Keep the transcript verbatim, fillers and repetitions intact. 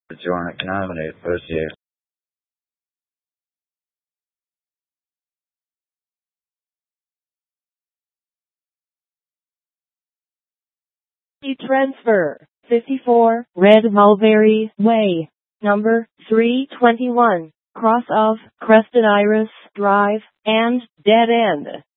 Joanna, can I have an eight first year? E-Transfer, fifty-four, Red Mulberry Way, number three twenty-one, cross of Crested Iris Drive, and Dead End.